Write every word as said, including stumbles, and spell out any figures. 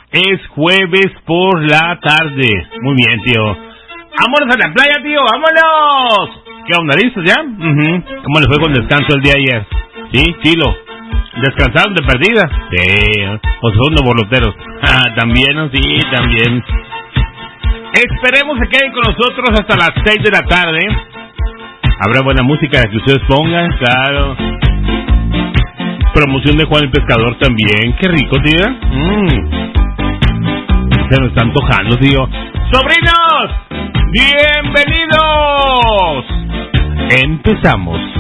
Es jueves por la tarde. Muy bien, tío. ¡Vámonos a la playa, tío! ¡Vámonos! ¿Qué onda, listos ya? Uh-huh. ¿Cómo les fue con descanso el día ayer? Sí, chilo. ¿Descansaron de perdida? Sí. ¿O son de borloteros? Ah, también, ¿no? Sí, también. Esperemos que queden con nosotros hasta las seis de la tarde. Habrá buena música que ustedes pongan, claro. Promoción de Juan el Pescador también. Qué rico, tío. Mmm. Se me está antojando, tío. ¡Sobrinos! ¡Bienvenidos! Empezamos.